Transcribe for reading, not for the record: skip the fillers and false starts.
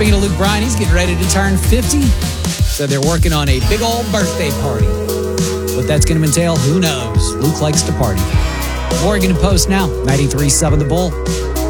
Speaking of Luke Bryan, he's getting ready to turn 50. So they're working on a big old birthday party. What that's going to entail, who knows? Luke likes to party. Oregon Post now, 93.7 The Bull.